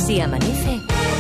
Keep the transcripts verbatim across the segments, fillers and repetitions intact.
Si amanece,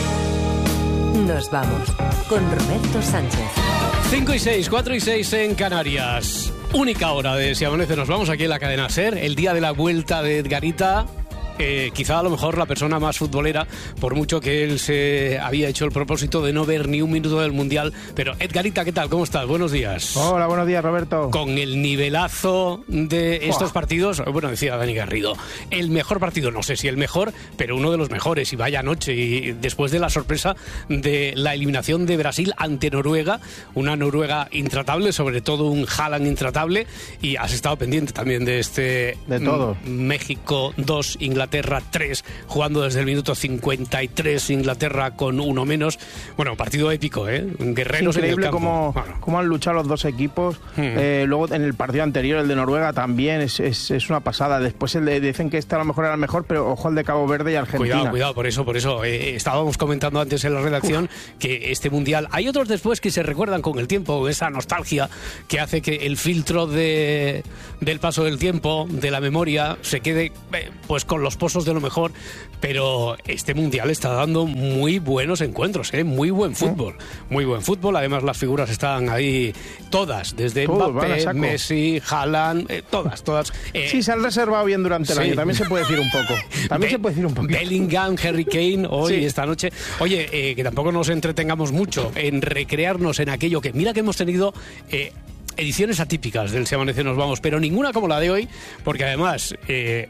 nos vamos con Roberto Sánchez. cinco y seis, cuatro y seis en Canarias. Única hora de Si amanece, nos vamos aquí en la cadena SER. El día de la vuelta de Edgarita. Eh, quizá a lo mejor la persona más futbolera, por mucho que él se había hecho el propósito de no ver ni un minuto del Mundial. Pero Edgarita, ¿qué tal? ¿Cómo estás? Buenos días. Hola, buenos días, Roberto. Con el nivelazo de estos oh. partidos, bueno, decía Dani Garrido, el mejor partido, no sé si el mejor, pero uno de los mejores, y vaya noche, y después de la sorpresa de la eliminación de Brasil ante Noruega, una Noruega intratable, sobre todo un Haaland intratable, y has estado pendiente también de este de todo. México dos, Inglaterra tres, jugando desde el minuto cincuenta y tres, Inglaterra con uno menos. Bueno, partido épico, ¿eh? Guerreros es increíble en el campo. Cómo, bueno. cómo han luchado los dos equipos. Hmm. Eh, luego en el partido anterior, el de Noruega, también es, es, es una pasada. Después el de, dicen que este a lo mejor era el mejor, pero ojo al de Cabo Verde y Argentina. Cuidado, cuidado, por eso, por eso. Eh, estábamos comentando antes en la redacción Uf. que este Mundial... Hay otros después que se recuerdan con el tiempo, esa nostalgia que hace que el filtro de, del paso del tiempo, de la memoria, se quede eh, pues con los pozos de lo mejor, pero este Mundial está dando muy buenos encuentros, ¿eh? Muy buen fútbol, muy buen fútbol. Además las figuras están ahí todas, desde Todos, Mbappé, Messi, Haaland, eh, todas, todas. Eh, sí, se han reservado bien durante el sí. año, también se puede decir un poco. También Be- se puede decir un poco. Bellingham, Harry Kane, hoy, sí. esta noche. Oye, eh, que tampoco nos entretengamos mucho en recrearnos en aquello que, mira que hemos tenido... Eh, ediciones atípicas del Si amanece nos vamos, pero ninguna como la de hoy, porque además eh,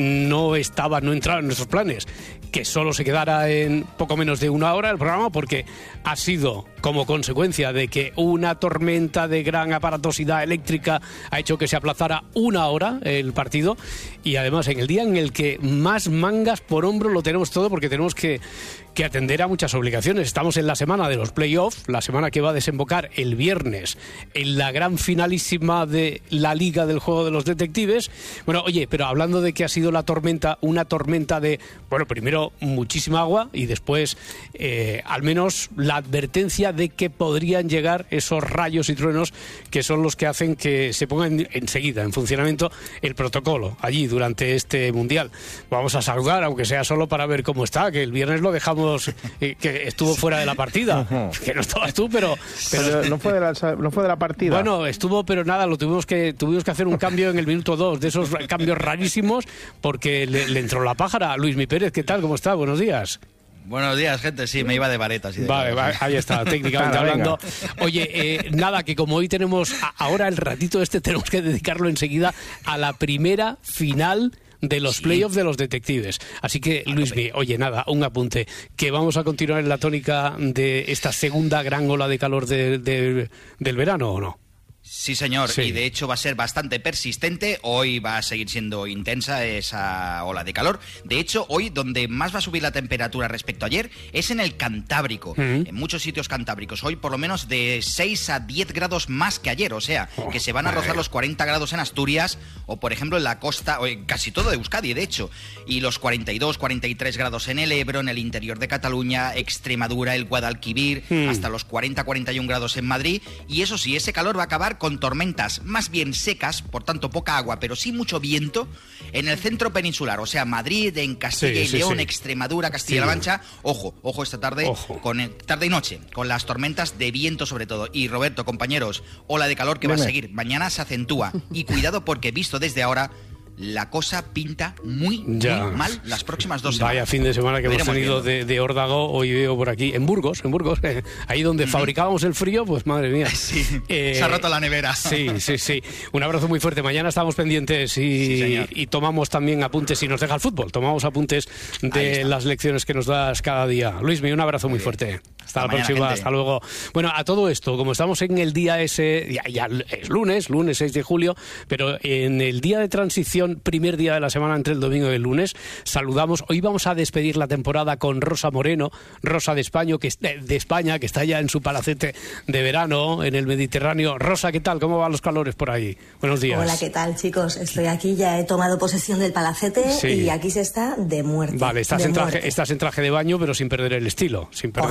no estaba, no entraba en nuestros planes que solo se quedara en poco menos de una hora el programa, porque ha sido como consecuencia de que una tormenta de gran aparatosidad eléctrica ha hecho que se aplazara una hora el partido, y además en el día en el que más mangas por hombro lo tenemos todo, porque tenemos que, que atender a muchas obligaciones. Estamos en la semana de los playoffs, la semana que va a desembocar el viernes en la gran finalísima de la Liga del Juego de los Detectives. Bueno, oye, pero hablando de que ha sido la tormenta, una tormenta de, bueno, primero muchísima agua y después eh, al menos la advertencia de que podrían llegar esos rayos y truenos que son los que hacen que se ponga en, enseguida en funcionamiento el protocolo allí durante este Mundial. Vamos a saludar, aunque sea solo para ver cómo está, que el viernes lo dejamos eh, que estuvo fuera de la partida, que no estabas tú, pero... pero, pero no, fue de la, no fue de la partida. Bueno, estuvo, pero nada, lo tuvimos que tuvimos que hacer un cambio en el minuto dos, de esos cambios rarísimos, porque le, le entró la pájara. Luismi Pérez, ¿qué tal? ¿Cómo está? Buenos días. Buenos días, gente. Sí, me iba de varetas. Y de vale, vale, ahí está, técnicamente hablando. Oye, eh, nada, que como hoy tenemos, a, ahora el ratito este tenemos que dedicarlo enseguida a la primera final de los sí. playoffs de los detectives. Así que, Luismi, oye, nada, un apunte, que vamos a continuar en la tónica de esta segunda gran ola de calor de, de, del verano, ¿o no? Sí, señor, sí. Y de hecho va a ser bastante persistente. Hoy va a seguir siendo intensa esa ola de calor. De hecho, hoy donde más va a subir la temperatura respecto a ayer es en el Cantábrico, uh-huh. en muchos sitios cantábricos. Hoy por lo menos de seis a diez grados más que ayer, o sea, oh, que se van a rozar los cuarenta grados en Asturias o por ejemplo en la costa, o en casi todo de Euskadi de hecho, y los cuarenta y dos, cuarenta y tres grados en el Ebro, en el interior de Cataluña, Extremadura, el Guadalquivir, uh-huh. hasta los cuarenta, cuarenta y un grados en Madrid. Y eso sí, ese calor va a acabar con tormentas más bien secas, por tanto poca agua, pero sí mucho viento en el centro peninsular, o sea, Madrid, en Castilla sí, y sí, León, sí. Extremadura, Castilla-La sí. Mancha. Ojo, ojo esta tarde, ojo. Con el, tarde y noche, con las tormentas de viento sobre todo. Y Roberto, compañeros, ola de calor que Dime. va a seguir. Mañana se acentúa. Y cuidado porque visto desde ahora, la cosa pinta muy, ya. muy mal las próximas dos semanas. Vaya fin de semana que Veremos hemos tenido de, de órdago. Hoy veo por aquí, en Burgos, en Burgos, eh, ahí donde uh-huh. fabricábamos el frío, pues madre mía. Sí, eh, se ha roto la nevera. Sí, sí, sí. Un abrazo muy fuerte. Mañana estamos pendientes y, sí, y tomamos también apuntes, si nos deja el fútbol, tomamos apuntes de las lecciones que nos das cada día. Luismi, un abrazo muy, muy fuerte. Hasta, hasta la mañana, próxima, gente. Hasta luego. Bueno, a todo esto, como estamos en el día ese, ya, ya es lunes, lunes seis de julio, pero en el día de transición, primer día de la semana entre el domingo y el lunes, saludamos, hoy vamos a despedir la temporada con Rosa Moreno, Rosa de España, que, de España, que está ya en su palacete de verano en el Mediterráneo. Rosa, ¿qué tal? ¿Cómo van los calores por ahí? Buenos días. Hola, ¿qué tal, chicos? Estoy aquí, ya he tomado posesión del palacete sí. y aquí se está de muerte. Vale, estás, de en traje, muerte. estás en traje de baño, pero sin perder el estilo, sin perder oh, la... Pues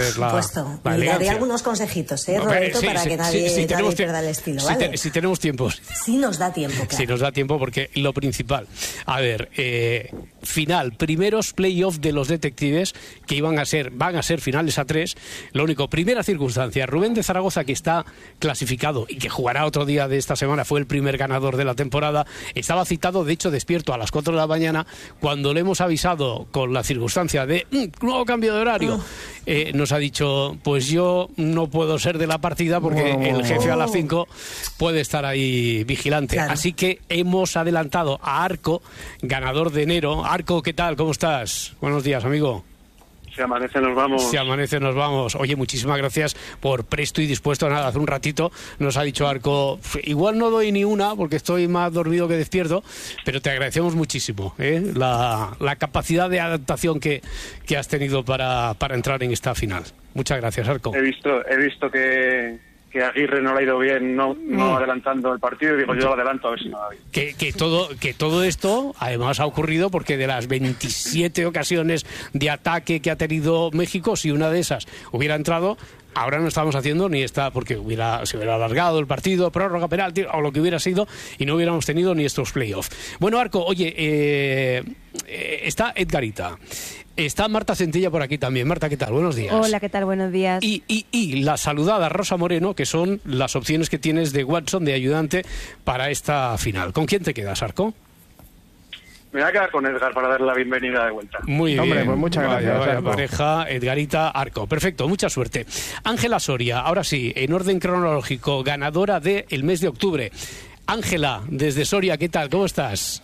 supuesto. la y daré elegancia. algunos consejitos, ¿eh, No, Roberto, sí, para sí, que sí, nadie, sí, nadie tenemos tie- pierda el estilo, si, ¿vale? te- si tenemos tiempo. Sí nos da tiempo, claro. Si nos da tiempo, porque lo principal. A ver, eh, final, primeros playoffs de los detectives que iban a ser, van a ser finales a tres. Lo único, primera circunstancia, Rubén de Zaragoza, que está clasificado y que jugará otro día de esta semana, fue el primer ganador de la temporada, estaba citado, de hecho, despierto a las cuatro de la mañana, cuando le hemos avisado con la circunstancia de mm, nuevo cambio de horario, eh, nos ha dicho, pues yo no puedo ser de la partida porque Oh. el jefe a las cinco puede estar ahí vigilante. Claro. Así que hemos adelantado a Arco, ganador de enero. Arco, ¿qué tal? ¿Cómo estás? Buenos días, amigo. Si amanece nos vamos. Si amanece nos vamos. Oye, muchísimas gracias por presto y dispuesto. Nada, hace un ratito nos ha dicho Arco, igual no doy ni una porque estoy más dormido que despierto, pero te agradecemos muchísimo, ¿eh? la, la capacidad de adaptación que, que has tenido para, para entrar en esta final. Muchas gracias, Arco. He visto, he visto que, que Aguirre no le ha ido bien, no, no Mm. adelantando el partido, y digo, yo lo adelanto a ver si no va bien. Que, que todo que todo esto además ha ocurrido porque de las veintisiete ocasiones de ataque que ha tenido México, si una de esas hubiera entrado, ahora no estamos haciendo ni esta, porque hubiera se hubiera alargado el partido, prórroga, penalti o lo que hubiera sido, y no hubiéramos tenido ni estos playoffs. Bueno, Arco, oye, eh, eh, está Edgarita, está Marta Centella por aquí también. Marta, ¿qué tal? Buenos días. Hola, ¿qué tal? Buenos días. Y, y, y la saludada Rosa Moreno, que son las opciones que tienes de Watson, de ayudante, para esta final. ¿Con quién te quedas, Arco? Me voy a quedar con Edgar para darle la bienvenida de vuelta. Muy Hombre, bien. pues muchas Vaya, gracias, vaya Arco. pareja, Edgarita, Arco. Perfecto, mucha suerte. Ángela Soria, ahora sí, en orden cronológico, ganadora del mes de octubre. Ángela, desde Soria, ¿qué tal? ¿Cómo estás?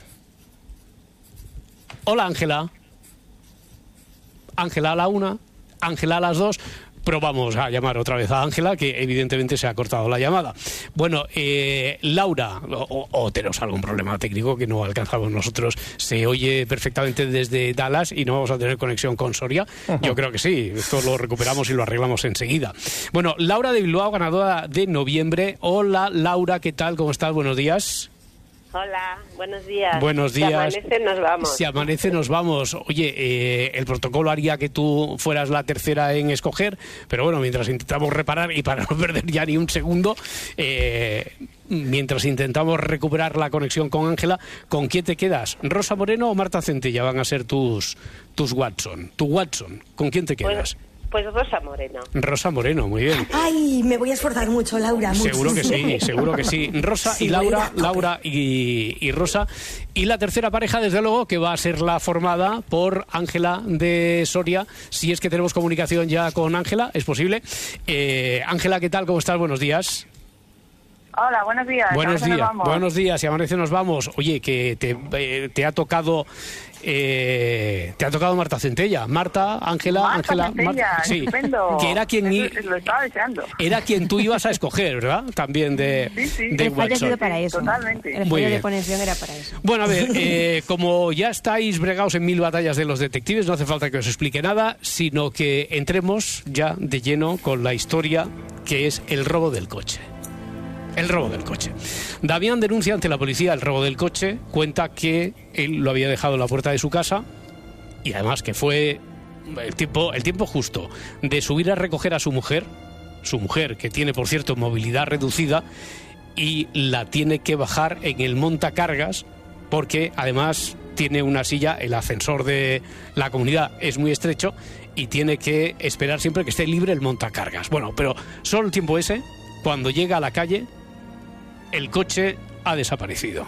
Hola, Ángela. Ángela a la una, Ángela a las dos. Probamos a llamar otra vez a Ángela, que evidentemente se ha cortado la llamada. Bueno, eh, Laura, o, o tenemos algún problema técnico que no alcanzamos nosotros. Se oye perfectamente desde Dallas y no vamos a tener conexión con Soria. Yo creo que sí, esto lo recuperamos y lo arreglamos enseguida. Bueno, Laura de Bilbao, ganadora de noviembre. Hola, Laura, ¿qué tal? ¿Cómo estás? Buenos días. Hola, buenos días. Buenos días. Si amanece, nos vamos. Si amanece, nos vamos. Oye, eh, el protocolo haría que tú fueras la tercera en escoger, pero bueno, mientras intentamos reparar y para no perder ya ni un segundo, eh, mientras intentamos recuperar la conexión con Ángela, ¿con quién te quedas? ¿Rosa Moreno o Marta Centella van a ser tus, tus Watson? Tu Watson, ¿con quién te quedas? Pues, pues Rosa Moreno. Rosa Moreno, muy bien. Ay, me voy a esforzar mucho, Laura. Seguro que sí, muchísimo. seguro que sí. Rosa Sí, y Laura, voy a tope. Laura y, y Rosa. Y la tercera pareja, desde luego, que va a ser la formada por Ángela de Soria, si es que tenemos comunicación ya con Ángela, es posible. Eh, Ángela, ¿qué tal? ¿Cómo estás? Buenos días. Hola, buenos días. Buenos ¿A dónde días, nos vamos? buenos días, si amanece nos vamos. Oye, que te, eh, te ha tocado eh, te ha tocado Marta Centella. Marta, Ángela, Marta Ángela, Centella, Marta- sí, estupendo. que era quien i- Eso- lo estaba deseando. era quien tú ibas a escoger, ¿verdad? También de, Sí, sí. de El fallo ha Watson. sido para eso. Totalmente. El Muy fallo bien. de conexión era para eso. Bueno, a ver, eh, como ya estáis bregados en mil batallas de los detectives, no hace falta que os explique nada, sino que entremos ya de lleno con la historia que es el robo del coche. El robo del coche. Damián denuncia ante la policía el robo del coche, cuenta que él lo había dejado en la puerta de su casa y además que fue el tiempo, el tiempo justo de subir a recoger a su mujer, su mujer que tiene, por cierto, movilidad reducida, y la tiene que bajar en el montacargas porque además tiene una silla, el ascensor de la comunidad es muy estrecho y tiene que esperar siempre que esté libre el montacargas. Bueno, pero solo el tiempo ese, cuando llega a la calle, el coche ha desaparecido.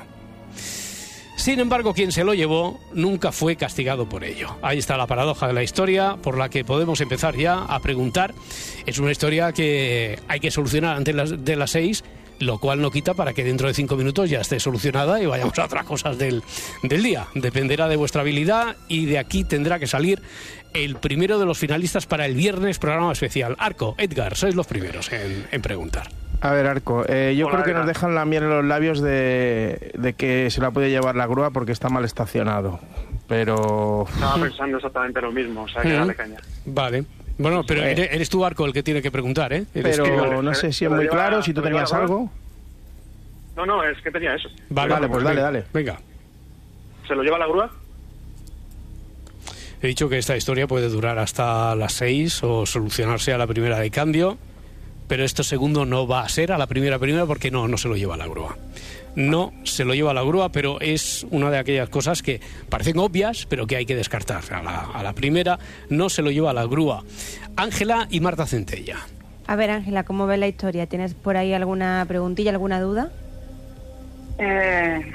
Sin embargo, quien se lo llevó nunca fue castigado por ello. Ahí está la paradoja de la historia, por la que podemos empezar ya a preguntar. Es una historia que hay que solucionar antes de las, de las seis, lo cual no quita para que dentro de cinco minutos ya esté solucionada y vayamos a otras cosas del, del día. Dependerá de vuestra habilidad y de aquí tendrá que salir el primero de los finalistas para el viernes, programa especial. Arco, Edgar, sois los primeros en, en preguntar. A ver, Arco, eh, yo Hola, creo que Edgar. nos dejan la miel en los labios de, de que se la puede llevar la grúa porque está mal estacionado. Pero... Estaba pensando exactamente lo mismo, o sea, que Mm. dale caña. Vale. Bueno, pero Eh. eres, eres tú, Arco, el que tiene que preguntar, ¿eh? Eres Pero tú. que- no sé si es Pero muy lleva- claro, si tú pero tenías lleva- algo. No, no, es que tenía eso. Vale, Vale, pues dale, venga, dale. Venga. ¿Se lo lleva la grúa? He dicho que esta historia puede durar hasta las seis o solucionarse a la primera de cambio, pero esto segundo no va a ser a la primera primera porque no, no se lo lleva la grúa. No se lo lleva la grúa, pero es una de aquellas cosas que parecen obvias, pero que hay que descartar. A la, a la primera no se lo lleva la grúa. Ángela y Marta Centella. A ver, Ángela, ¿cómo ves la historia? ¿Tienes por ahí alguna preguntilla, alguna duda? Eh,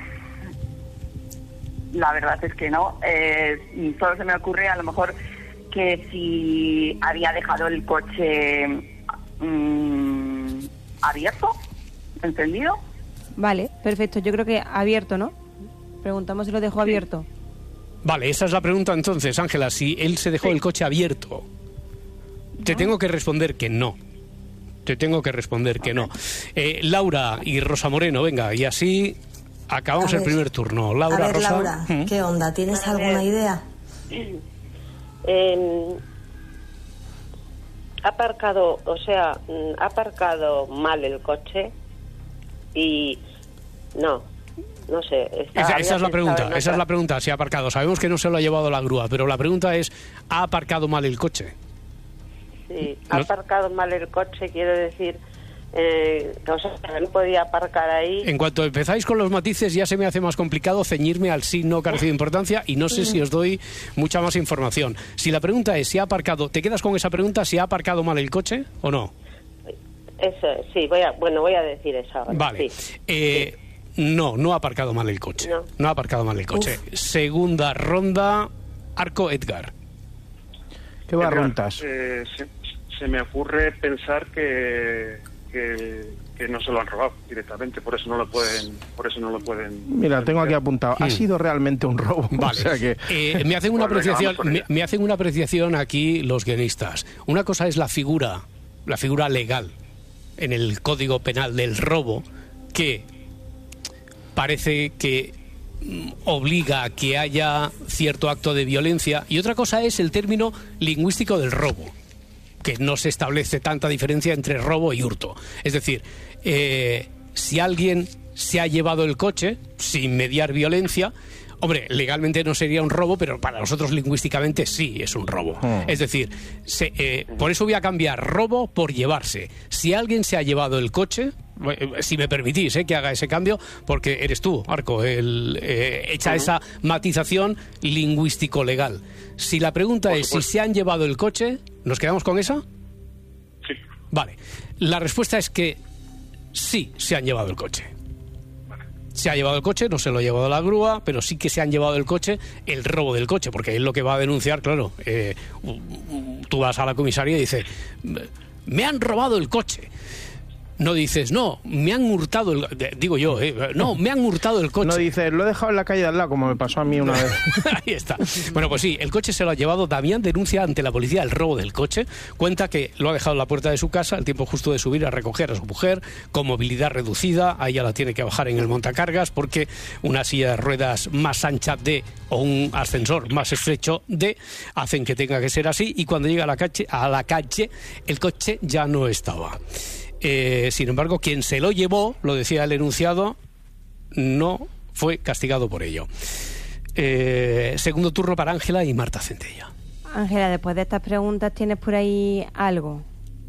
la verdad es que no. Eh, solo se me ocurre a lo mejor que si había dejado el coche mmm, abierto, encendido. Vale, perfecto. Yo creo que abierto, ¿no? Preguntamos si lo dejó abierto. Vale, esa es la pregunta entonces, Ángela. Si él se dejó Sí. el coche abierto, te tengo que responder que no. Te tengo que responder que no. Eh, Laura y Rosa Moreno, venga, y así acabamos A el ver. primer turno. Laura, A ver, Rosa. Laura, ¿Mm? ¿qué onda? ¿Tienes A alguna ver. idea? Eh, ha aparcado, o sea, mm, ha aparcado mal el coche y no, no sé. Está, Esa, había esa es la pensado pregunta, en esa es otra. la pregunta, si ha aparcado. Sabemos que no se lo ha llevado la grúa, pero la pregunta es, ¿ha aparcado mal el coche? Sí, ha No- aparcado mal el coche, quiero decir, eh, o sea, que no podía aparcar ahí. En cuanto empezáis con los matices ya se me hace más complicado ceñirme al sí no carece de importancia y no sé si os doy mucha más información. Si la pregunta es si ha aparcado, ¿te quedas con esa pregunta, si ha aparcado mal el coche o no? Eso, es, sí, voy a, bueno, voy a decir eso ahora. Vale. Sí. Eh, no, no ha aparcado mal el coche. No. No ha aparcado mal el coche. Segunda ronda, Arco Edgar. ¿Qué Edgar, barruntas? eh, se, se me ocurre pensar que, que, que no se lo han robado directamente, por eso no lo pueden, por eso no lo pueden. Mira, tengo aquí apuntado. Ha Hmm. sido realmente un robo. Vale. O sea que... Eh, me hacen una Pues venga, apreciación, vamos con me, ella. me hacen una apreciación aquí los guionistas. Una cosa es la figura, la figura legal en el Código Penal del robo, que parece que mm, obliga a que haya cierto acto de violencia, y otra cosa es el término lingüístico del robo, que no se establece tanta diferencia entre robo y hurto. Es decir, eh, si alguien se ha llevado el coche sin mediar violencia, hombre, legalmente no sería un robo, pero para nosotros lingüísticamente sí es un robo. Hmm. Es decir, se, eh, por eso voy a cambiar robo por llevarse. Si alguien se ha llevado el coche, eh, si me permitís eh, que haga ese cambio, porque eres tú, Arco, el eh, echa esa matización lingüístico-legal. Si la pregunta Por es si supuesto. se han llevado el coche, ¿nos quedamos con esa? Sí. Vale. La respuesta es que sí se han llevado el coche. Se ha llevado el coche, no se lo ha llevado la grúa, pero sí que se han llevado el coche, el robo del coche, porque es lo que va a denunciar, claro. Eh, tú vas a la comisaría y dices, me han robado el coche. No dices, no, me han hurtado el... Digo yo, eh, no, me han hurtado el coche. No dices, lo he dejado en la calle de al lado, como me pasó a mí una vez. Ahí está. Bueno, pues sí, el coche se lo ha llevado. Damián denuncia ante la policía el robo del coche. Cuenta que lo ha dejado en la puerta de su casa, el tiempo justo de subir a recoger a su mujer, con movilidad reducida. A ella la tiene que bajar en el montacargas porque una silla de ruedas más ancha de o un ascensor más estrecho de hacen que tenga que ser así. Y cuando llega a la calle, a la calle el coche ya no estaba. Eh, sin embargo, quien se lo llevó, lo decía el enunciado, no fue castigado por ello. Eh, segundo turno para Ángela y Marta Centella. Ángela, después de estas preguntas, ¿tienes por ahí algo?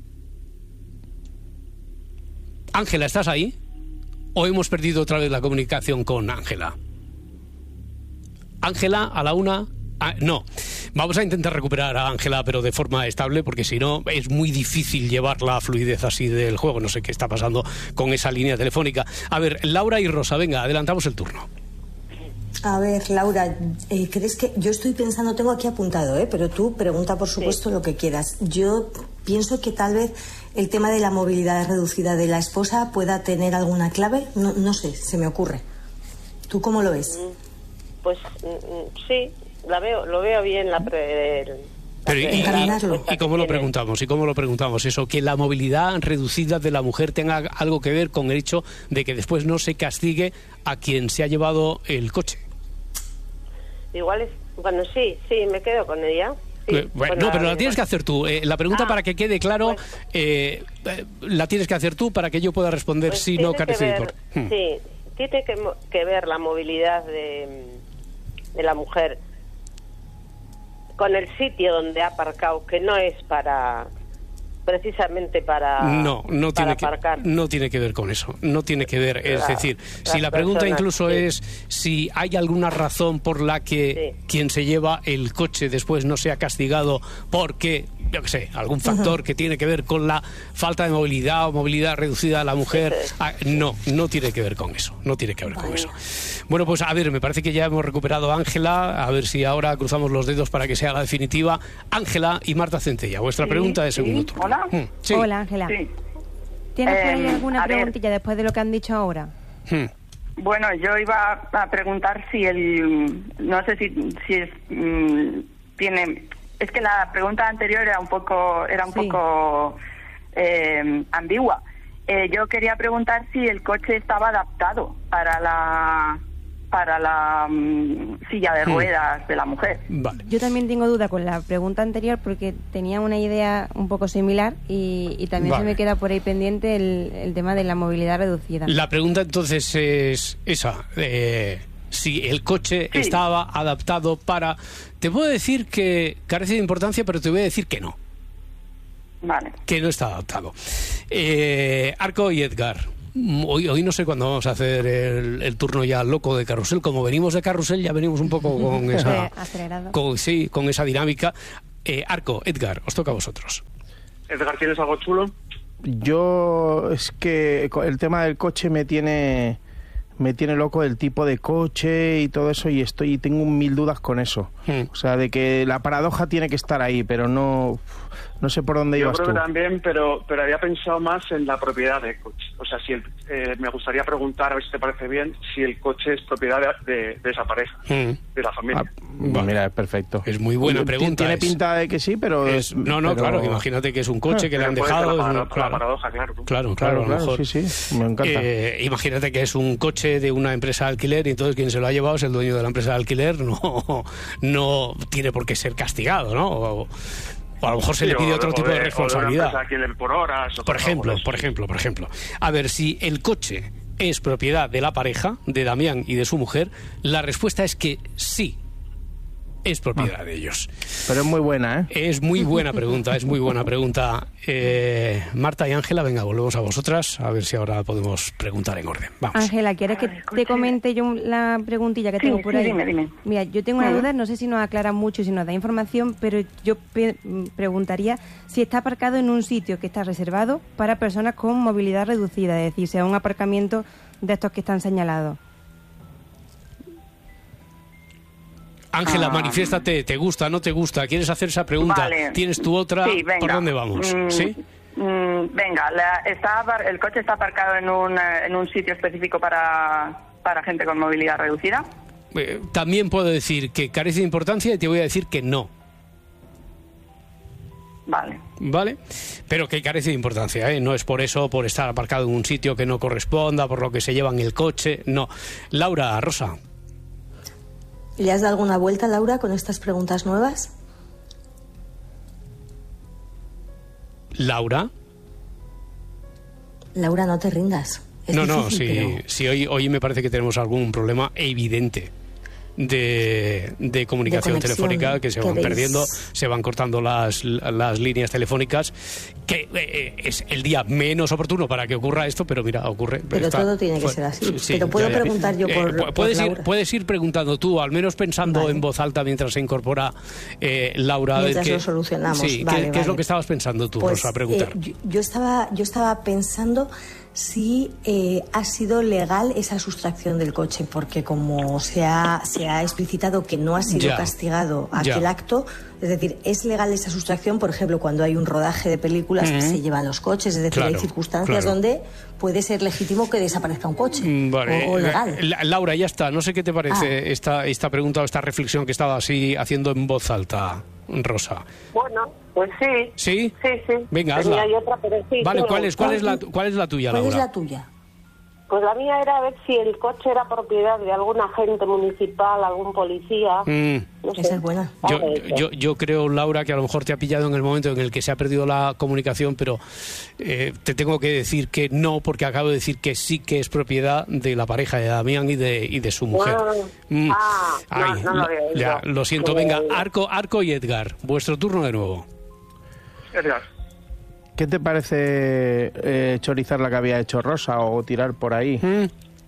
Ángela, ¿estás ahí? ¿O hemos perdido otra vez la comunicación con Ángela? Ángela, a la una... Ah, no, vamos a intentar recuperar a Ángela, pero de forma estable, porque si no es muy difícil llevar la fluidez así del juego. No sé qué está pasando con esa línea telefónica. A ver, Laura y Rosa, venga, adelantamos el turno. A ver, Laura, eh, ¿crees que...? Yo estoy pensando, tengo aquí apuntado, ¿eh? Pero tú pregunta, por supuesto, lo que quieras. Yo pienso que tal vez el tema de la movilidad reducida de la esposa pueda tener alguna clave. No, no sé, se me ocurre. ¿Tú cómo lo ves? Pues mm, mm, sí, la veo, lo veo bien la pre, el- la Pero ¿y, pre- y- la y- respuesta y cómo que lo tiene. preguntamos? ¿Y cómo lo preguntamos? Eso, que la movilidad reducida de la mujer tenga algo que ver con el hecho de que después no se castigue a quien se ha llevado el coche. Igual es, bueno, sí, sí, me quedo con ella. Sí, Eh, bueno, con no, pero la tienes que hacer tú. Eh, la pregunta, Ah, para que quede claro, pues- eh, eh, la tienes que hacer tú para que yo pueda responder Pues si tiene no que carece de ver- import- Hmm. Sí, tiene que, mo- que ver la movilidad de, de la mujer con el sitio donde ha aparcado, que no es para... precisamente para no no para tiene que aparcar. no tiene que ver con eso, no tiene que ver, es La, decir, si la pregunta personas, incluso sí. es si hay alguna razón por la que sí. quien se lleva el coche después no sea castigado porque, yo qué sé, algún factor uh-huh. que tiene que ver con la falta de movilidad o movilidad reducida a la mujer, sí, sí. Ah, no, no tiene que ver con eso, no tiene que ver vale. con eso. Bueno, pues a ver, me parece que ya hemos recuperado a Ángela, a ver si ahora cruzamos los dedos para que sea la definitiva. Ángela y Marta Centella, vuestra sí, pregunta de segundo sí. turno. Hola. Hmm, sí. Hola, Ángela. Sí. ¿Tienes por ahí eh, alguna preguntilla después de lo que han dicho ahora? Hmm. Bueno, yo iba a preguntar si el... No sé si, si es... Mmm, tiene... Es que la pregunta anterior era un poco era un sí. poco eh, ambigua. Eh, yo quería preguntar si el coche estaba adaptado para la para la um, silla de ruedas hmm. de la mujer. Vale. Yo también tengo duda con la pregunta anterior porque tenía una idea un poco similar y, y también vale. se me queda por ahí pendiente el, el tema de la movilidad reducida. La pregunta entonces es esa, eh, si el coche sí. estaba adaptado para... Te puedo decir que carece de importancia, pero te voy a decir que no. Vale. Que no está adaptado. Eh, Arco y Edgar. Hoy, hoy no sé cuándo vamos a hacer el, el turno ya loco de carrusel. Como venimos de carrusel, ya venimos un poco con esa, acelerado. Con, sí, con esa dinámica. Eh, Arco, Edgar, os toca a vosotros. Edgar, ¿tienes algo chulo? Yo es que el tema del coche me tiene me tiene loco, el tipo de coche y todo eso, y estoy tengo mil dudas con eso. Hmm. O sea, de que la paradoja tiene que estar ahí, pero no no sé por dónde Yo ibas tú. Yo creo que también, pero pero había pensado más en la propiedad del coche. O sea, si el, eh, me gustaría preguntar, a ver si te parece bien, si el coche es propiedad de, de, de esa pareja, hmm. de la familia. Ah, vale. Mira, es perfecto. Es muy buena pregunta. Tiene es... pinta de que sí, pero... Es... No, no, pero... claro, imagínate que es un coche que pero le han dejado... La, es para, un... claro. la paradoja, claro. Claro, claro, claro, a lo mejor. sí, sí, me encanta. Eh, imagínate que es un coche de una empresa de alquiler y entonces quien se lo ha llevado es el dueño de la empresa de alquiler, no, no tiene por qué ser castigado, ¿no? O, o a lo mejor se sí, le pide otro tipo de, de responsabilidad. O de por horas. O por ejemplo, por ejemplo, por ejemplo. A ver, si el coche es propiedad de la pareja, de Damián y de su mujer, la respuesta es que sí. Es propiedad ah, de ellos. Pero es muy buena, ¿eh? Es muy buena pregunta, es muy buena pregunta. Eh, Marta y Ángela, venga, volvemos a vosotras, a ver si ahora podemos preguntar en orden. Vamos. Ángela, ¿quieres que te comente yo la preguntilla que tengo sí, por sí, ahí? Dime, dime. Mira, yo tengo una duda, no sé si nos aclara mucho y si nos da información, pero yo pe- preguntaría si está aparcado en un sitio que está reservado para personas con movilidad reducida, es decir, sea un aparcamiento de estos que están señalados. Ángela, ah. manifiéstate, ¿te gusta, no te gusta? ¿Quieres hacer esa pregunta? Vale. ¿Tienes tu otra? Sí, venga. ¿Por dónde vamos? Mm, ¿Sí? Mm, venga, la, está, el coche está aparcado en un, en un sitio específico para, para gente con movilidad reducida. Eh, también puedo decir que carece de importancia y te voy a decir que no. Vale. Vale, pero que carece de importancia, ¿eh? No es por eso, por estar aparcado en un sitio que no corresponda, por lo que se llevan el coche, no. Laura, Rosa. ¿Le has dado alguna vuelta, Laura, con estas preguntas nuevas? Laura. Laura, no te rindas. Es no, difícil, no, sí, pero... sí hoy, hoy me parece que tenemos algún problema evidente de, de comunicación de telefónica, que se van ¿Queréis? perdiendo, se van cortando las, las líneas telefónicas, que eh, es el día menos oportuno para que ocurra esto, pero mira, ocurre. Pero está, todo tiene que fue, ser así. Sí, pero puedo ya, ya. preguntar yo por, eh, puedes por ir, Laura. Puedes ir preguntando tú, al menos pensando vale. en voz alta mientras se incorpora eh, Laura. Mientras que, lo solucionamos. Sí, vale, ¿qué, vale. ¿qué es lo que estabas pensando tú, pues, Rosa, a preguntar? Eh, yo, yo, estaba, yo estaba pensando si eh, ha sido legal esa sustracción del coche, porque como se ha, se ha explicitado que no ha sido ya, castigado aquel ya. acto, es decir, ¿es legal esa sustracción? Por ejemplo, cuando hay un rodaje de películas uh-huh. que se llevan los coches, es decir, claro, hay circunstancias claro. donde puede ser legítimo que desaparezca un coche, vale. o, o legal. La, Laura, ya está, no sé qué te parece ah. esta, esta pregunta o esta reflexión que estaba así haciendo en voz alta, Rosa. Bueno, pues sí. ¿Sí? Sí, sí. Venga, Tenía hazla. Otra, pero sí, vale, sí ¿cuál, es, cuál, es la, ¿cuál es la tuya, ¿Cuál Laura? es la tuya? Pues la mía era a ver si el coche era propiedad de algún agente municipal, algún policía. Mm. No sé. Esa es buena. Yo, yo, yo creo, Laura, que a lo mejor te ha pillado en el momento en el que se ha perdido la comunicación, pero eh, te tengo que decir que no, porque acabo de decir que sí que es propiedad de la pareja de Damián y de, y de su mujer. Ah, Mm. ah, Ay, no, no lo había oído. ya, lo siento, No lo venga, había oído. Arco, Arco y Edgar, vuestro turno de nuevo. Edgar. ¿Qué te parece eh, chorizar la que había hecho Rosa o tirar por ahí? Mm.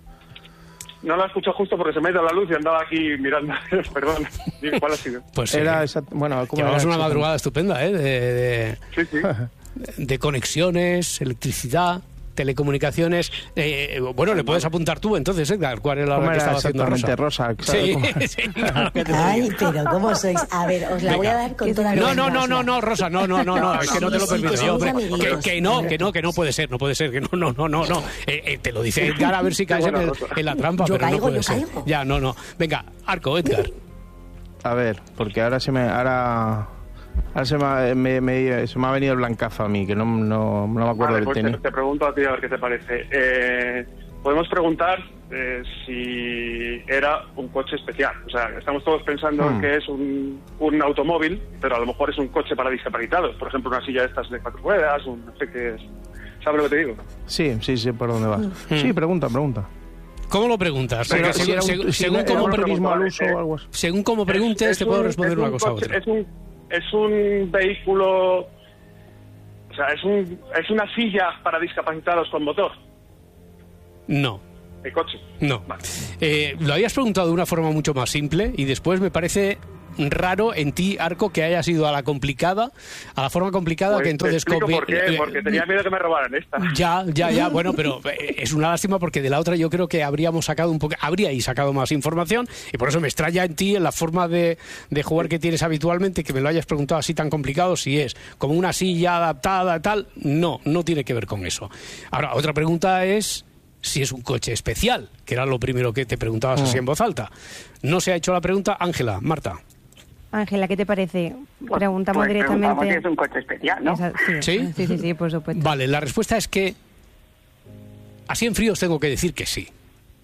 No la escucho justo porque se me ha ido la luz y andaba aquí mirando. Perdón. Dime, ¿cuál ha sido? Pues Era eh, esa- bueno, ¿cómo llevamos era una exactamente? madrugada estupenda, ¿eh? De, de, Sí, sí. de conexiones, electricidad, telecomunicaciones. Eh, bueno, le puedes apuntar tú entonces, Edgar, cuál era ¿Cómo la que era estaba haciendo exactamente Rosa. Rosa? ¿Sabes Sí, cómo? sí, claro que te Ay, digo. pero ¿cómo sois? A ver, os la voy a Venga. dar con toda No, la no, no, verdad. no, no, Rosa, no, no, no, no, es que no te lo Sí, sí, permito que yo, somos hombre. Que, amiguitos. que no, que no, que no puede ser, no puede ser, que no, no, no, no, no. Eh, eh, te lo dice Edgar a ver si caes en, el- en la trampa, Yo pero caigo, no puede yo ser. caigo. Ya, no, no. Venga, Arco, Edgar. A ver, porque ahora se me ahora, ahora se, me, ha- me- me- se me ha venido el blancazo a mí, que no, no, no me acuerdo Vale, del pues te, tenis. te pregunto a ti a ver qué te parece. Eh, podemos preguntar eh, si era un coche especial. O sea, estamos todos pensando Hmm. que es un, un automóvil, pero a lo mejor es un coche para discapacitados. Por ejemplo, una silla de estas de cuatro ruedas, un, no sé qué es. ¿Sabes lo que te digo? Sí, sí, sí, por dónde vas. Hmm. Sí, pregunta, pregunta. ¿Cómo lo preguntas? Pero Porque si según, era un- según- si según era cómo un pre- turismo al vale, uso eh, o algo así. según cómo preguntes, Es te puedo un- responder es una un cosa u coche- otra. Es un, es un vehículo... O sea, es, un, es una silla para discapacitados con motor, No. el coche. No. Vale. Eh, lo habías preguntado de una forma mucho más simple y después me parece raro en ti, Arco, que hayas ido a la complicada, a la forma complicada Pues que entonces... te explico convi- por qué, eh, porque tenía miedo que me robaran esta. Ya, ya, ya, bueno, pero eh, es una lástima porque de la otra yo creo que habríamos sacado un poco, habríais sacado más información y por eso me extraña en ti en la forma de, de jugar que tienes habitualmente, que me lo hayas preguntado así tan complicado, si es como una silla adaptada tal, no, no tiene que ver con eso. Ahora, otra pregunta es si es un coche especial, que era lo primero que te preguntabas así en voz alta. No se ha hecho la pregunta, Ángela, Marta. Ángela, ¿qué te parece? Pues- Preguntamos pues directamente. preguntamos si es un coche especial, ¿no? Esa- sí, ¿Sí? sí, sí, sí, por supuesto. Vale, la respuesta es que así en frío os tengo que decir que sí.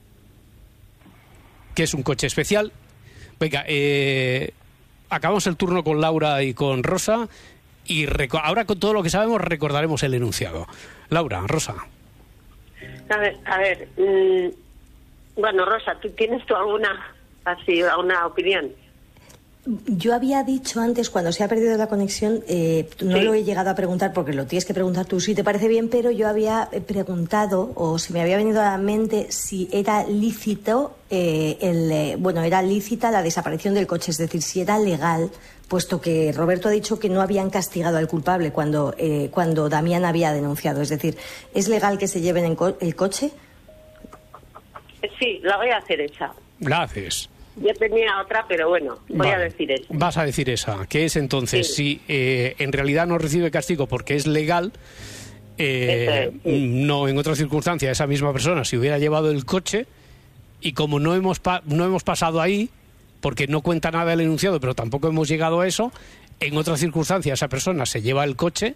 Que es un coche especial. Venga, eh, acabamos el turno con Laura y con Rosa y reco- ahora con todo lo que sabemos recordaremos el enunciado. Laura, Rosa. A ver, a ver mm, bueno, Rosa, ¿tú tienes tú alguna, así, alguna opinión? Yo había dicho antes, cuando se ha perdido la conexión, eh, no Sí. lo he llegado a preguntar porque lo tienes que preguntar tú si te parece bien, pero yo había eh, preguntado, o se me había venido a la mente, si era lícito, eh, el, eh, bueno, era lícita la desaparición del coche, es decir, si era legal, puesto que Roberto ha dicho que no habían castigado al culpable cuando, eh, cuando Damián había denunciado. Es decir, ¿es legal que se lleven en co- el coche? Sí, la voy a hacer esa. La haces. Yo tenía otra, pero bueno, voy Vale. a decir esa. Vas a decir esa, que es entonces, Sí. si eh, en realidad no recibe castigo porque es legal, eh, Eso es, sí. no en otra circunstancia esa misma persona si hubiera llevado el coche y como no hemos pa- no hemos pasado ahí porque no cuenta nada el enunciado, pero tampoco hemos llegado a eso, en otra circunstancia esa persona se lleva el coche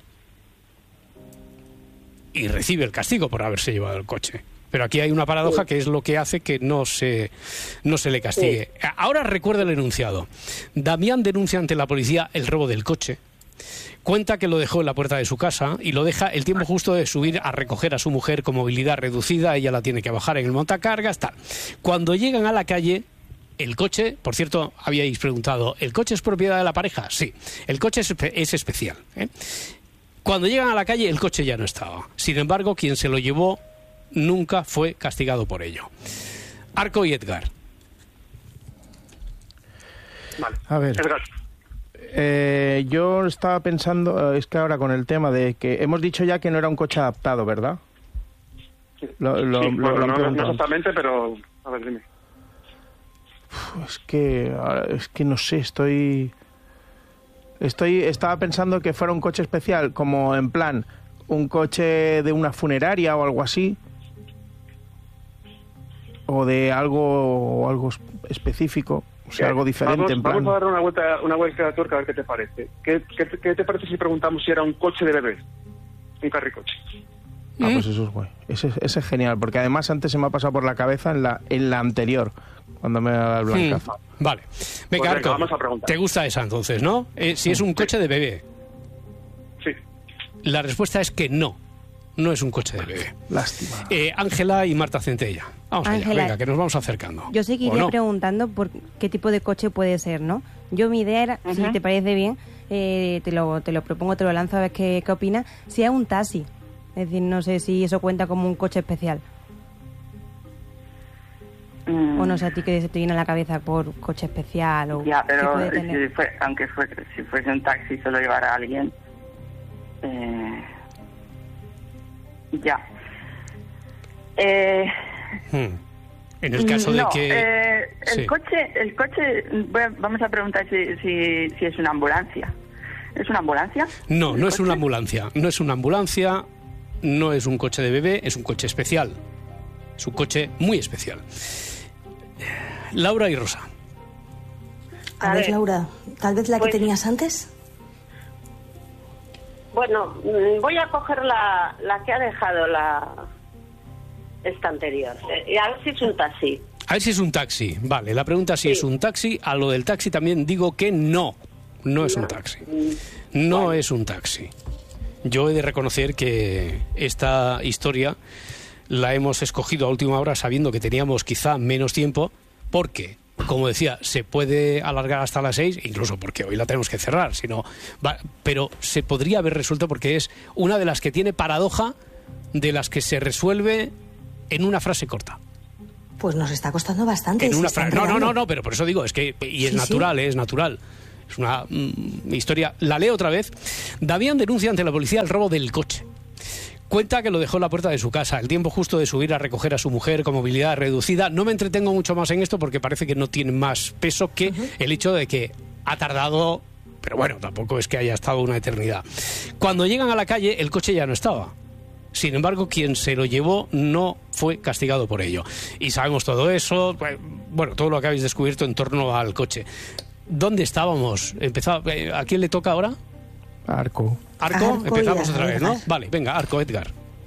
y recibe el castigo por haberse llevado el coche. Pero aquí hay una paradoja que es lo que hace que no se, no se le castigue. Ahora recuerda el enunciado. Damián denuncia ante la policía el robo del coche. Cuenta que lo dejó en la puerta de su casa y lo deja el tiempo justo de subir a recoger a su mujer con movilidad reducida. Ella la tiene que bajar en el montacargas, tal. Cuando llegan a la calle, el coche, por cierto, habíais preguntado, ¿el coche es propiedad de la pareja? Sí, el coche es, espe- es especial, ¿eh? Cuando llegan a la calle, el coche ya no estaba. Sin embargo, quien se lo llevó nunca fue castigado por ello. Arco y Edgar. Vale. A ver. Edgar. Eh, yo estaba pensando, eh, es que ahora con el tema de que hemos dicho ya que no era un coche adaptado, ¿verdad? Lo, lo- Sí, lo- bueno, lo han no, no preguntado. exactamente, pero... A ver, dime. Es que, ahora, es que no sé, estoy... Estoy, estaba pensando que fuera un coche especial, como en plan, un coche de una funeraria o algo así. O de algo, algo específico, o sea, algo diferente, Vamos, en plan... vamos a dar una vuelta, una vuelta de tuerca a ver qué te parece. ¿Qué, qué, qué te parece si preguntamos si era un coche de bebés? Un carricoche. Ah, pues eso es guay. Ese, ese es genial, porque además antes se me ha pasado por la cabeza en la, en la anterior, cuando me da el blancazo. Mm, vale. Venga, Pues Arco, vamos a preguntar. ¿te gusta esa entonces, no? Eh, si es un coche de bebé. Sí. La respuesta es que no. No es un coche de bebé. Lástima. Eh, Ángela y Marta Centella. Vamos allá, Ángela, venga, que nos vamos acercando. Yo seguiría ¿O no? preguntando por qué tipo de coche puede ser, ¿no? Yo mi idea era, si te parece bien, eh, te, lo, te lo propongo, te lo lanzo a ver qué, qué opinas, si es un taxi. Es decir, no sé si eso cuenta como un coche especial. Mm. O no sé a ti qué se te viene a la cabeza por coche especial o Ya, qué pero puede tener. si fue, aunque fue, si fuese un taxi se lo llevara a alguien. Eh, ya. Eh, Hmm. En el caso de no, que... eh, el Sí. coche, el coche, voy a- vamos a preguntar si, si, si es una ambulancia. ¿Es una ambulancia? No, ¿El no es coche? una ambulancia. No es una ambulancia, no es un coche de bebé, es un coche especial. Es un coche muy especial. Laura y Rosa. A, A ver, ver, Laura, tal vez la pues- que tenías antes. Bueno, mm, voy a coger la, la que ha dejado la esta anterior. Eh, y a ver si es un taxi. A ver si es un taxi. Vale, la pregunta si Sí. es un taxi. A lo del taxi también digo que no. No es un taxi. No es un taxi. Yo he de reconocer que esta historia la hemos escogido a última hora sabiendo que teníamos quizá menos tiempo, porque, como decía, se puede alargar hasta las seis, incluso porque hoy la tenemos que cerrar, sino, va, pero se podría haber resuelto porque es una de las que tiene paradoja, de las que se resuelve en una frase corta. Pues nos está costando bastante. En se una está frase. No, no, enredando. no, no, pero por eso digo, es que y es Sí, natural, eh, es natural. Es una mm, historia. La leo otra vez. Damián denuncia ante la policía el robo del coche. Cuenta que lo dejó en la puerta de su casa, el tiempo justo de subir a recoger a su mujer con movilidad reducida. No me entretengo mucho más en esto porque parece que no tiene más peso que uh-huh. el hecho de que ha tardado, pero bueno, tampoco es que haya estado una eternidad. Cuando llegan a la calle, el coche ya no estaba. Sin embargo, quien se lo llevó no fue castigado por ello. Y sabemos todo eso, bueno, todo lo que habéis descubierto en torno al coche. ¿Dónde estábamos? Empezaba, ¿a quién le toca ahora? Arco. Arco, Arco empezamos otra vez, ¿no? Edgar. Vale, venga, Arco, Edgar.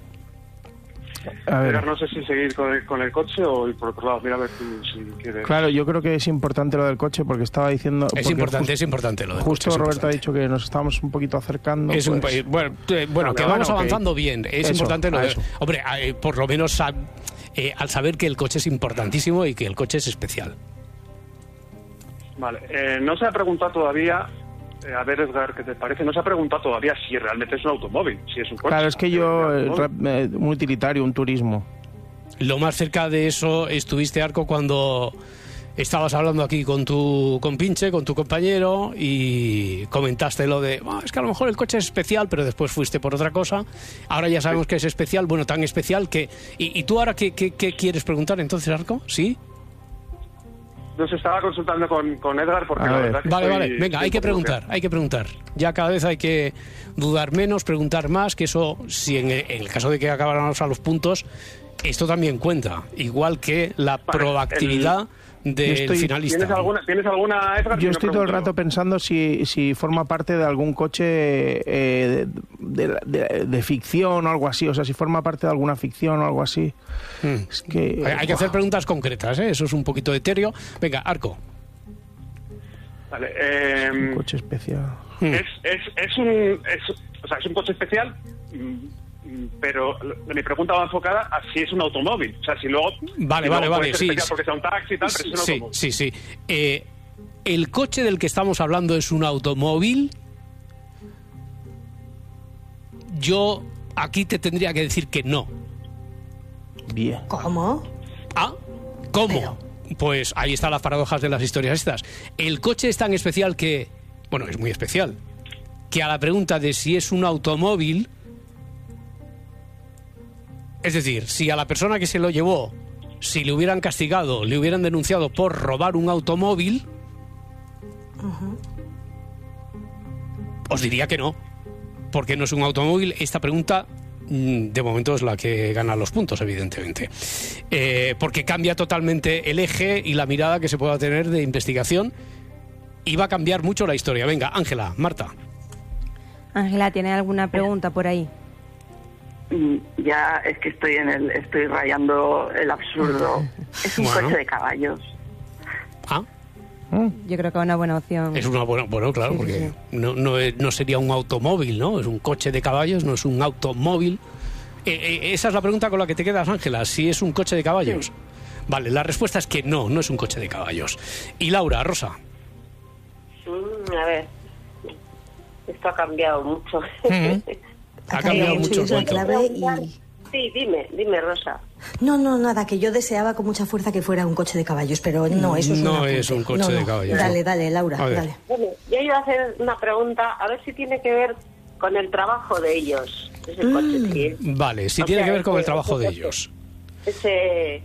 A ver. Edgar, no sé si seguir con el, con el coche o ir por otro lado. Mira a ver tú si quieres. Claro, yo creo que es importante lo del coche porque estaba diciendo... Es porque importante, justo, es importante lo del Justo coche, es Roberto ha importante. dicho que nos estábamos un poquito acercando. Es un pues, país- bueno, eh, bueno, que Vale, vamos bueno, avanzando ok. bien. Es Eso, importante lo a de- eso. hombre, eh, por lo menos a- eh, al saber que el coche es importantísimo y que el coche es especial. Vale, eh, no se ha preguntado todavía, eh, a ver Edgar, ¿qué te parece? No se ha preguntado todavía si realmente es un automóvil, si es un coche. Claro, es que yo, Eh, eh, rap- eh, un utilitario, un turismo. Lo más cerca de eso estuviste, Arco, cuando estabas hablando aquí con tu compinche, con tu compañero, y comentaste lo de, "Ah, es que a lo mejor el coche es especial", pero después fuiste por otra cosa. Ahora ya sabemos que es especial, bueno, tan especial que... ¿Y, y tú ahora qué, qué, qué quieres preguntar entonces, Arco? ¿Sí? Nos estaba consultando con, con Edgar porque A la ver. verdad que Vale, estoy- vale, venga, estoy hay que un poco preguntar, hay que preguntar. Ya cada vez hay que dudar menos, preguntar más, que eso, si en el, en el caso de que acabáramos a los puntos, esto también cuenta, igual que la Vale, proactividad del estoy- finalista. ¿Tienes alguna, ¿Tienes alguna, Edgar? Si Yo no, estoy todo el pregunto rato pensando si, si forma parte de algún coche eh, de, de- de- de ficción o algo así. O sea, si forma parte de alguna ficción o algo así. Mm. Es que... Hay, hay que hacer preguntas concretas, ¿eh? Eso es un poquito etéreo. Venga, Arco. Vale, eh, Un coche especial. Mm. es, es, es un es, o sea, es un coche especial, mm, mm, pero lo- mi pregunta va enfocada a si es un automóvil. O sea, si luego... Vale, si vale, luego vale, puede ser sí, especial sí. porque sea un taxi y tal, pero es un Sí, automóvil. sí, sí. Eh, ¿El coche del que estamos hablando es un automóvil? Yo aquí te tendría que decir que no. Bien. ¿Cómo? ¿Ah? ¿Cómo? Pero- Pues ahí están las paradojas de las historias estas. El coche es tan especial que... Bueno, es muy especial. Que a la pregunta de si es un automóvil... Es decir, si a la persona que se lo llevó, si le hubieran castigado, le hubieran denunciado por robar un automóvil... Os diría que no. Porque no es un automóvil. Esta pregunta... De momento es la que gana los puntos, evidentemente. Eh, porque cambia totalmente el eje y la mirada que se pueda tener de investigación y va a cambiar mucho la historia. Venga, Ángela, Marta. Ángela, ¿tienes alguna pregunta por ahí? Ya es que estoy en el, estoy rayando el absurdo. Es un Bueno. coche de caballos. Ah, Yo creo que es una buena opción. es una buena... Bueno, claro, Sí, sí, porque sí. no, no, es- no sería un automóvil, ¿no? Es un coche de caballos, no es un automóvil. Eh, eh, esa es la pregunta con la que te quedas, Ángela, si es un coche de caballos. Vale, la respuesta es que no, no es un coche de caballos. Y Laura, Rosa. Mm, a ver, esto ha cambiado mucho. Ha cambiado mucho el la cuento. clave y... Sí, dime, dime, Rosa. No, no, nada, que yo deseaba con mucha fuerza que fuera un coche de caballos, pero no, eso es No un es apunte. un coche No, de no. caballos. Dale, dale, Laura, A ver. dale. Bueno, yo iba a hacer una pregunta, a ver si tiene que ver con el trabajo de ellos. Ese Mm. coche, sí. Vale, si O tiene sea, que ver con el ese- trabajo de ese ellos. Ese...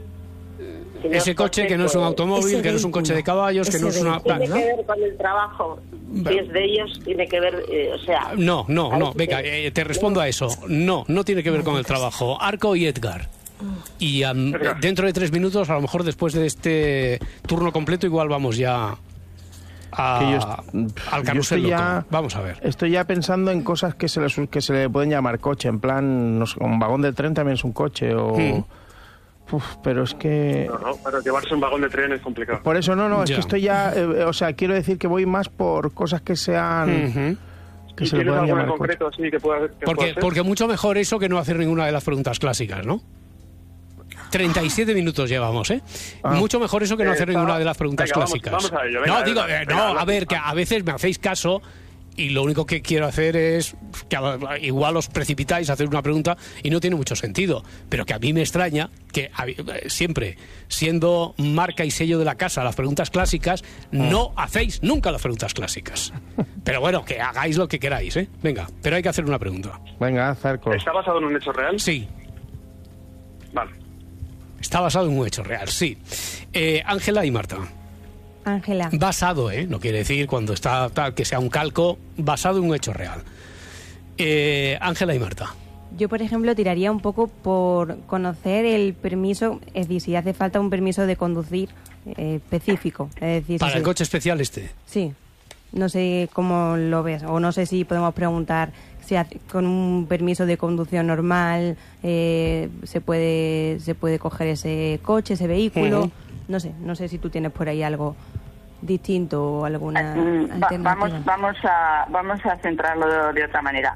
si no Ese es coche que no es un pues, automóvil, ese que no es un coche de caballos, que ese no es una... vehículo. Tiene que ver con el trabajo. Si es de ellos, tiene que ver, eh, o sea... No, no, a no, ver si venga, te- eh, te respondo a eso. No, no tiene que ver con el trabajo. Arco y Edgar. Y am, Edgar. dentro de tres minutos, a lo mejor después de este turno completo, igual vamos ya a- Que yo est- al yo carrusel estoy ya- loco. Vamos a ver. Estoy ya pensando en cosas que se le, su- que se le pueden llamar coche, en plan, no sé, un vagón de tren también es un coche, o... Hmm. Uf, pero es que... No, no, pero llevarse un vagón de tren es complicado. Por eso no, no, es Ya. que estoy ya... eh, o sea, quiero decir que voy más por cosas que sean... Ujú. que ¿Y se le tienes puedan alguna en llamar coche. concreto así que pueda, que pueda Porque, ser? porque mucho mejor eso que no hacer ninguna de las preguntas clásicas, ¿no? treinta y siete minutos llevamos, ¿eh? Ah. Mucho mejor eso que no Eh, hacer está- ninguna de las preguntas venga, vamos- clásicas. vamos a ello, venga, no, venga, digo, venga, eh, venga, no, habla. a ver, que a veces me hacéis caso y lo único que quiero hacer es que a- igual os precipitáis a hacer una pregunta y no tiene mucho sentido. Pero que a mí me extraña que a- eh, siempre, siendo marca y sello de la casa las preguntas clásicas, no hacéis nunca las preguntas clásicas. Pero bueno, que hagáis lo que queráis, ¿eh? Venga, pero hay que hacer una pregunta. Venga, Zarco. ¿Está basado en un hecho real? Sí. Vale. Está basado en un hecho real, sí. Eh, Ángela y Marta. Ángela, Basado, ¿eh? No quiere decir cuando está tal que sea un calco, basado en un hecho real. Eh, Ángela y Marta. yo por ejemplo tiraría un poco por conocer el permiso, es decir, si hace falta un permiso de conducir eh, específico. Es decir, Para si el se- coche especial este. Sí, no sé cómo lo ves, o no sé si podemos preguntar si hace- con un permiso de conducción normal eh, se puede se puede coger ese coche, ese vehículo. Ujú. No sé, no sé si tú tienes por ahí algo distinto o alguna Mm, va- alternativa. vamos, vamos a, vamos a centrarlo de, de otra manera.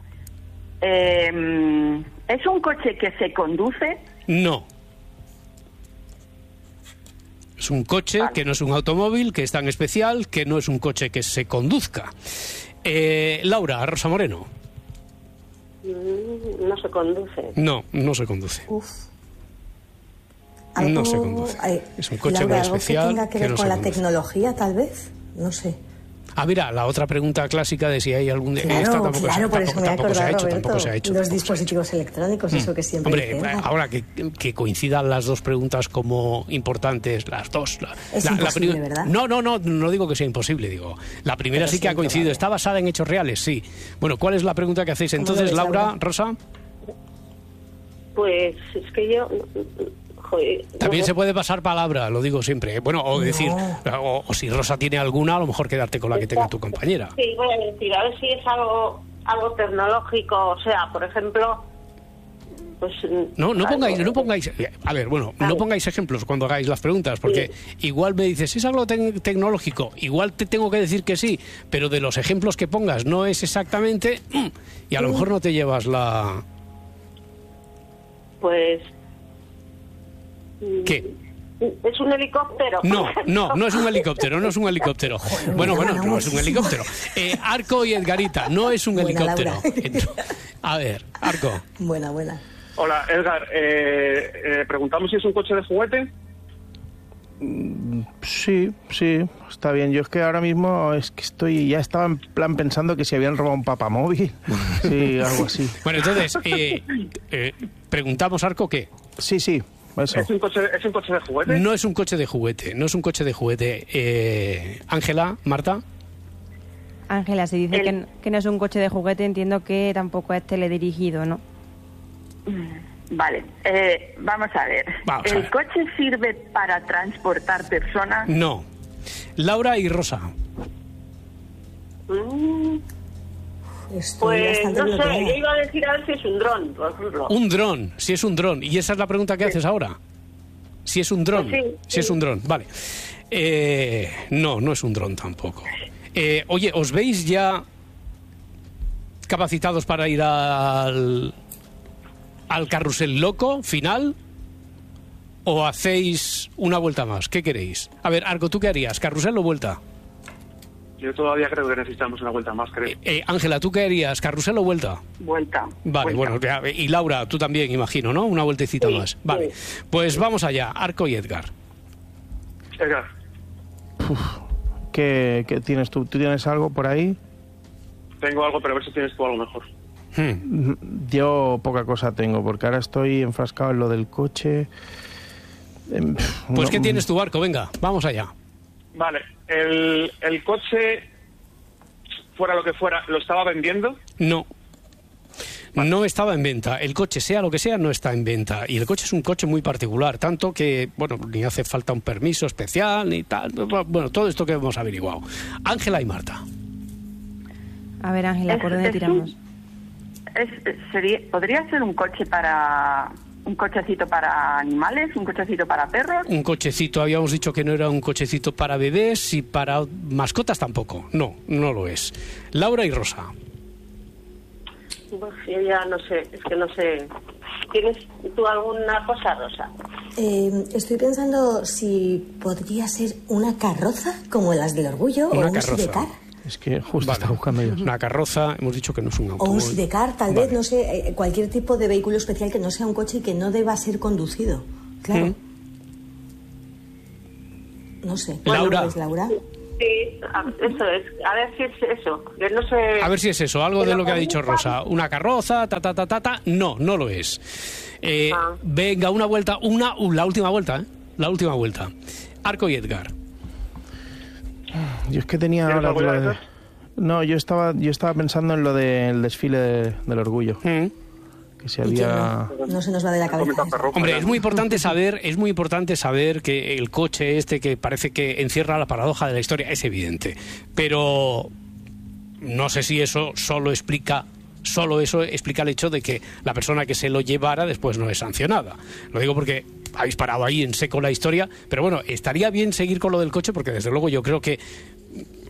Eh, ¿Es un coche que se conduce? No. Es un coche Vale. que no es un automóvil, que es tan especial, que no es un coche que se conduzca. Eh, Laura, Rosa Moreno. Mm, no se conduce. No, no se conduce. Uf. No se conduce. eh, Es un coche Laura, muy algo especial que tenga que que ver no con se la conduce. tecnología, tal vez. No sé. Ah, mira, la otra pregunta clásica de si hay algún... esta Claro, tampoco, claro, por eso tampoco, me he tampoco se ha acordado, hecho, Roberto. tampoco se ha hecho. Los tampoco se ha hecho. dispositivos electrónicos, eso que siempre Hombre, dice Edgar. ahora que, que coincidan las dos preguntas como importantes, las dos. La, Es la- la imposible, prim- ¿verdad? No, no, no, no digo que sea imposible, digo. La primera Pero sí que ha siempre coincidido. vale. ¿Está basada en hechos reales? Sí. Bueno, ¿cuál es la pregunta que hacéis ¿Cómo lo entonces, ves, Laura, Laura? Rosa? Pues es que yo... Joder, También no- se puede pasar palabra, lo digo siempre. ¿eh? Bueno, o decir, o, o si Rosa tiene alguna, a lo mejor quedarte con la que tenga tu compañera. Sí, voy a decir, a ver si es algo algo tecnológico, o sea, por ejemplo, pues... No, no algo- pongáis, no pongáis, a ver, bueno, no pongáis ejemplos cuando hagáis las preguntas, porque igual me dices, ¿es algo tec- tecnológico? Igual te tengo que decir que sí, pero de los ejemplos que pongas no es exactamente, mm, y a lo mejor no te llevas la... Pues... ¿Qué? ¿Es un helicóptero? No, no, no es un helicóptero, no es un helicóptero. Bueno, bueno, no es un helicóptero. Eh, Arco y Edgarita, no es un Buena, helicóptero. Laura. A ver, Arco. Buena, buena. Hola, Edgar. Eh, eh, preguntamos si es un coche de juguete. Sí, sí, está bien. Yo es que ahora mismo es que estoy, ya estaba en plan pensando que si habían robado un papamóvil. Sí, algo así. Bueno, entonces, eh, eh, preguntamos, Arco, ¿qué? Sí, sí, eso. ¿Es un coche, es un coche de juguete? No es un coche de juguete, no es un coche de juguete. Eh, Ángela, Marta. Ángela, si dice El- que, n- que no es un coche de juguete, entiendo que tampoco es teledirigido, ¿no? Vale, eh, vamos a ver. Vamos a ¿El ver. coche sirve para transportar personas? No. Laura y Rosa. Mm, Estoy Pues bastante no sé, bloqueada. yo iba a decir a ver si es un dron, por ejemplo. Un dron, si es un dron. Y esa es la pregunta que haces ahora. Si es un dron. Pues sí, si sí. es un dron, vale. Eh, no, no es un dron tampoco. Eh, oye, ¿os veis ya capacitados para ir al, al carrusel loco final? ¿O hacéis una vuelta más? ¿Qué queréis? A ver, Arco, ¿tú qué harías? ¿Carrusel o vuelta? Yo todavía creo que necesitamos una vuelta más, creo. Eh, Ángela, ¿tú qué harías? ¿Carrusel o vuelta? Vuelta. Vale, vuelta. bueno, ya, y Laura, tú también, imagino, ¿no? Una vueltecita Sí, más. Vale, pues vamos allá, Arco y Edgar. Edgar, ¿Qué, qué tienes tú? ¿Tú tienes algo por ahí? tengo algo, pero a ver si tienes tú algo mejor. Hmm. Yo poca cosa tengo, porque ahora estoy enfrascado en lo del coche. Em, Pues, no- ¿qué tienes tú, Arco? Venga, vamos allá. Vale, el, el coche, fuera lo que fuera, ¿lo estaba vendiendo? No. No estaba en venta. El coche, sea lo que sea, no está en venta. Y el coche es un coche muy particular, tanto que, bueno, ni hace falta un permiso especial, ni tal. Bueno, todo esto que hemos averiguado. Ángela y Marta. A ver, Ángela, Es- ¿por dónde es tiramos? un- es- sería, ¿Podría ser un coche para... un cochecito para animales, un cochecito para perros? Un cochecito, habíamos dicho que no era un cochecito para bebés y para mascotas tampoco. No, no lo es. Laura y Rosa. Uf, yo ya no sé, es que no sé. ¿Tienes tú alguna cosa, Rosa? Eh, estoy pensando si podría ser una carroza como las del orgullo Una o un carroza. sidecar. Es que justo Vale. estaba buscando yo. Una carroza, hemos dicho que no es un O automóvil. un sidecar, tal Vale. vez, no sé, eh, cualquier tipo de vehículo especial que no sea un coche y que no deba ser conducido. Claro. ¿Mm? No sé. Laura. ¿Pues, Laura? Sí, a- eso es. A ver si es eso. Que no sé. A ver si es eso, algo de Pero lo que ha con dicho un Rosa. Una carroza, ta, ta, ta, ta, ta. No, no lo es. Eh, Ah. Venga, una vuelta, una, uh, la última vuelta, ¿eh? La última vuelta. Arco y Edgar. Yo es que tenía ¿Tienes ahora algo lo ya de- de eso? No, yo estaba, yo estaba pensando en lo del desfile de- del orgullo. Mm. Que se Y que había... no, no se nos va de la cabeza. Comenta Ferroja, Hombre, ya. es muy importante saber, es muy importante saber que el coche este que parece que encierra la paradoja de la historia es evidente, pero no sé si eso solo explica, solo eso explica el hecho de que la persona que se lo llevara después no es sancionada. Lo digo porque habéis parado ahí en seco la historia, pero bueno, estaría bien seguir con lo del coche porque desde luego yo creo que